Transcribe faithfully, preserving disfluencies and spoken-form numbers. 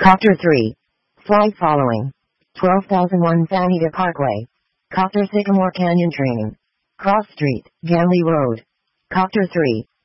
Copter three. Flight following. twelve thousand one Fanita Parkway. Copter Sycamore Canyon Training. Cross Street, Ganley Road. Copter three.